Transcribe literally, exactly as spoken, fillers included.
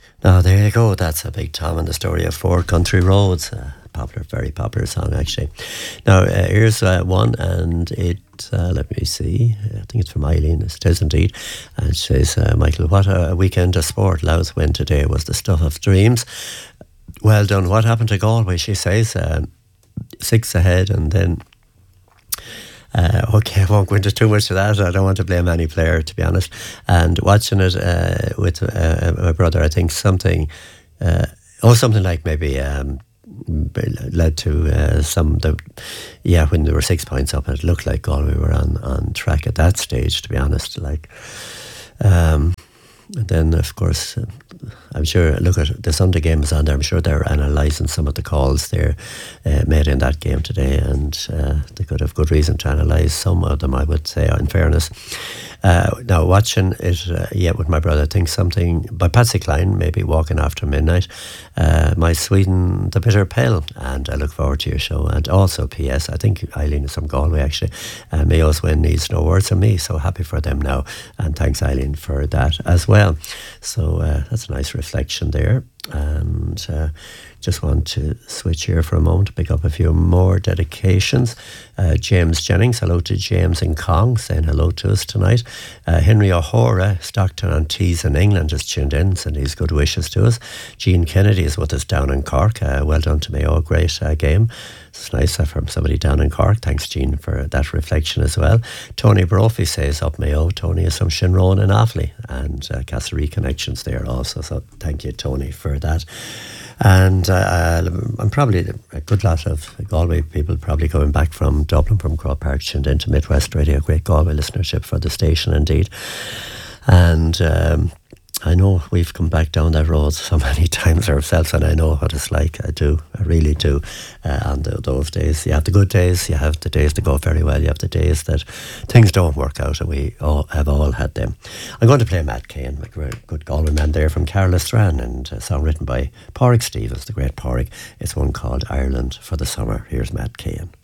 Now, there you go. That's a Big Tom and the Story of Four Country Roads. Uh, popular, very popular song, actually. Now, uh, here's uh, one, and it, uh, let me see, I think it's from Eileen, it is indeed. And she says, uh, Michael, what a weekend of sport. Louth win today was the stuff of dreams. Well done. What happened to Galway, she says, um, six ahead, and then Uh, okay, I won't go into too much of that. I don't want to blame any player, to be honest. And watching it uh, with uh, my brother, I think something, uh, oh, something like maybe um, led to uh, some, the, yeah, when there were six points up, it looked like Galway were on, on track at that stage, to be honest. Like, um, and then, of course, uh, I'm sure, look at the Sunday game is on there. I'm sure they're analysing some of the calls there uh, made in that game today, and uh, they could have good reason to analyse some of them, I would say, in fairness. Uh, now, watching it, uh, yeah, with my brother, I think something by Patsy Cline, maybe Walking After Midnight, uh, My Sweden, The Bitter Pill, and I look forward to your show. And also, P S, I think Eileen is from Galway, actually. Uh, Mayo's win needs no words from me, so happy for them now. And thanks, Eileen, for that as well. So uh, that's a nice reflection there. And uh, just want to switch here for a moment to pick up a few more dedications. Uh, James Jennings, hello to James in Cong, saying hello to us tonight. Uh, Henry O'Hora, Stockton-on-Tees in England, has tuned in, sending his good wishes to us. Jean Kennedy is with us down in Cork. Uh, well done to Mayo, great uh, game. It's nice uh, from somebody down in Cork. Thanks, Jean, for that reflection as well. Tony Brophy says, up Mayo. Tony is from Shinrone and Offaly, and uh, Castlereagh connections there also. So thank you, Tony, for that. And uh, I'm probably a good lot of Galway people probably coming back from Dublin, from Croke Park, tuned into Midwest Radio. Great Galway listenership for the station indeed. And um, I know we've come back down that road so many times ourselves, and I know what it's like. I do, I really do. Uh, on the, those days, you have the good days, you have the days that go very well, you have the days that things don't work out, and we all have all had them. I'm going to play Matt Cain, a good Galway man there from Carla Strand, and a song written by Pádraig Stevens, the great Pádraig. It's one called Ireland for the Summer. Here's Matt Cain.